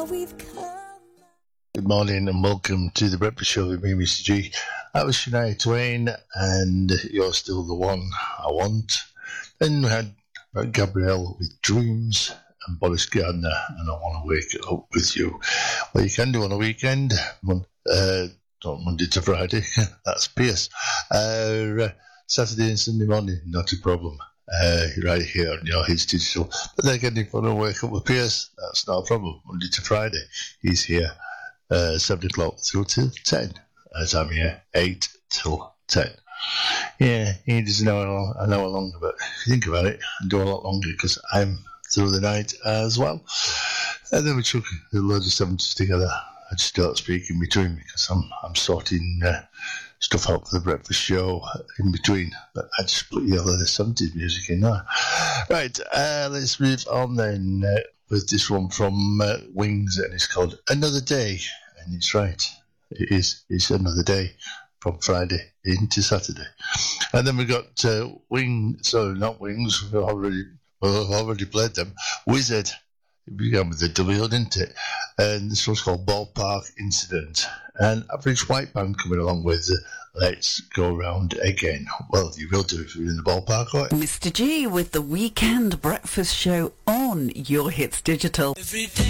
Good morning and welcome to the Breakfast Show with me, Mr. G. I was Shania Twain, and You're Still the One I Want. Then we had Gabrielle with Dreams and Boris Gardner and I Want to Wake Up With You. Well, you can do on a weekend, not Monday to Friday, that's Pierce. Saturday and Sunday morning, not a problem. Right here on your Hits Digital. But then again, if you want to wake up with Pierce, that's not a problem. Monday to Friday, he's here. 7 o'clock through till 10. As I'm here, 8 till 10. Yeah, he does an hour longer, but if you think about it, I do a lot longer because I'm through the night as well. And then we took a load of 70s together. I just start speaking between because I'm sorting stuff out for the breakfast show in between. But I just put the other 70s music in there. Right, let's move on then. With this one from Wings, and it's called Another Day. And it's right, it is. It's another day from Friday into Saturday. And then we got not Wings, we've already played them. Wizard, it began with a W, didn't it? And this one's called Ballpark Incident. And Average White Band coming along with Let's Go Round Again. Well, you will do if you're in the ballpark, right? Mr. G with the Weekend Breakfast Show on Your Hits Digital.